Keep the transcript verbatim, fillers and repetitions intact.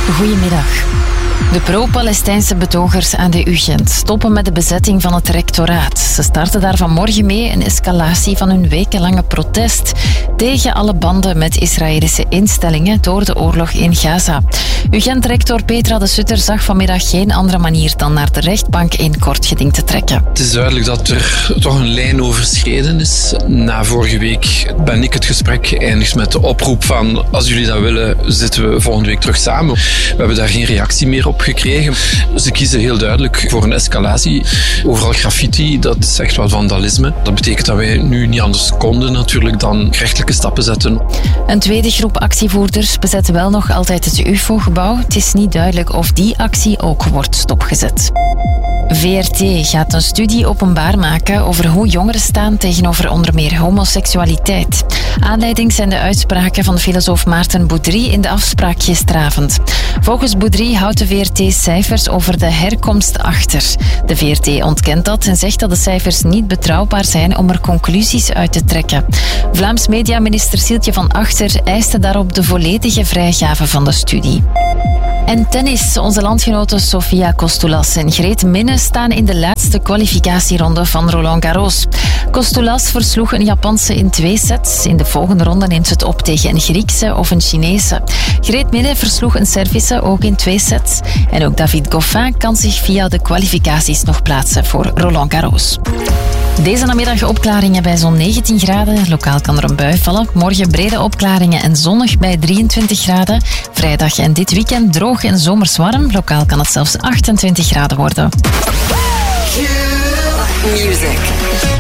Goedemiddag. De pro-Palestijnse betogers aan de U Gent stoppen met de bezetting van het rectoraat. Ze starten daar vanmorgen mee een escalatie van hun wekenlange protest tegen alle banden met Israëlische instellingen door de oorlog in Gaza. U Gent-rector Petra de Sutter zag vanmiddag geen andere manier dan naar de rechtbank in kort geding te trekken. Het is duidelijk dat er toch een lijn overschreden is. Na vorige week ben ik het gesprek geëindigd met de oproep van als jullie dat willen, zitten we volgende week terug samen. We hebben daar geen reactie meer op gekregen. Ze kiezen heel duidelijk voor een escalatie. Overal graffiti, dat is echt wel vandalisme. Dat betekent dat wij nu niet anders konden natuurlijk dan rechtelijke stappen zetten. Een tweede groep actievoerders bezet wel nog altijd het U F O-gebouw. Het is niet duidelijk of die actie ook wordt stopgezet. V R T gaat een studie openbaar maken over hoe jongeren staan tegenover onder meer homoseksualiteit. Aanleiding zijn de uitspraken van filosoof Maarten Boudry in de afspraak gisteravond. Volgens Boudry houdt de V R T cijfers over de herkomst achter. De V R T ontkent dat en zegt dat de cijfers niet betrouwbaar zijn om er conclusies uit te trekken. Vlaams mediaminister Sieltje van Achter eiste daarop de volledige vrijgave van de studie. En tennis. Onze landgenoten Sofia Kostoulas en Greet Minne staan in de laatste kwalificatieronde van Roland Garros. Kostoulas versloeg een Japanse in twee sets. In de volgende ronde neemt ze het op tegen een Griekse of een Chinese. Greet Minne versloeg een Servische ook in twee sets. En ook David Goffin kan zich via de kwalificaties nog plaatsen voor Roland Garros. Deze namiddag opklaringen bij zo'n negentien graden. Lokaal kan er een bui vallen. Morgen brede opklaringen en zonnig bij drieëntwintig graden. Vrijdag en dit weekend droog en zomers warm. Lokaal kan het zelfs achtentwintig graden worden. Music.